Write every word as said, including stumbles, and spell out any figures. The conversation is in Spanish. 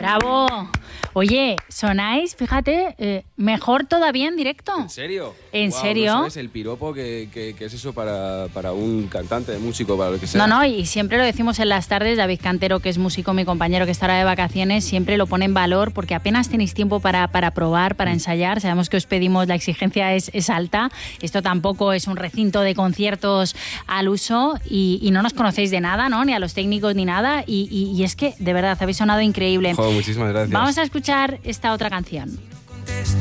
¡Bravo! Oye, sonáis, fíjate, eh, mejor todavía en directo. ¿En serio? ¿En wow, serio? No sabes el piropo que, que, que es eso para, para un cantante, de músico, para lo que sea. No, no, y siempre lo decimos en las tardes. David Cantero, que es músico, mi compañero que está ahora de vacaciones, siempre lo pone en valor porque apenas tenéis tiempo para, para probar, para ensayar. Sabemos que os pedimos, la exigencia es, es alta. Esto tampoco es un recinto de conciertos al uso y, y no nos conocéis de nada, ¿no? Ni a los técnicos ni nada. Y, y, y es que, de verdad, habéis sonado increíble. Joder, muchísimas gracias. Vamos a escuchar esta otra canción.